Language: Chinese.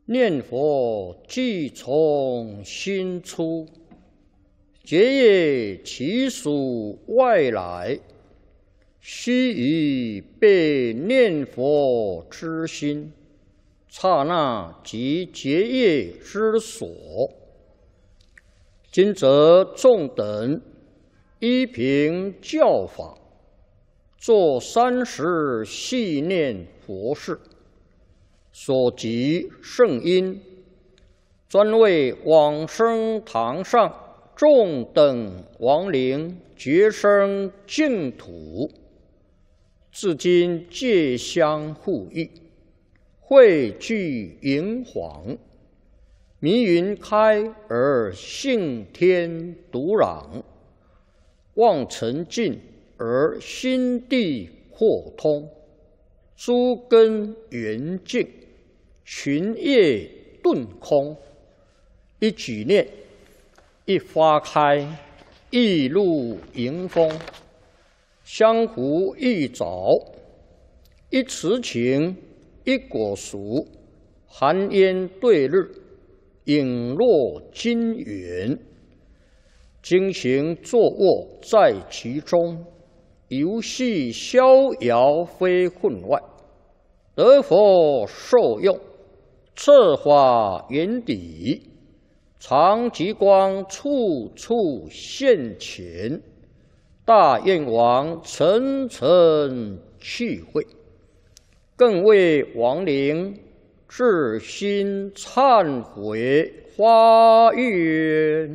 念佛即从心出，结业其属外来，须臾被念佛之心，刹那即结业之所。今则众等依凭教法，作30系念佛事，所集圣因，专为往生堂上众等亡灵觉生净土，至今皆相互益，汇聚银黄，迷云开而性天独朗，望尘尽而心地豁通，诸根圆净，群业顿空。一举念，一花开，一入迎风，相互一早，一此情，一果熟，寒烟对日，影落金元。经行坐卧在其中，游戏逍遥非分外，得佛受用，策法圆底，常极光处处现前，大愿王层层去会，更为亡灵至心忏悔发愿。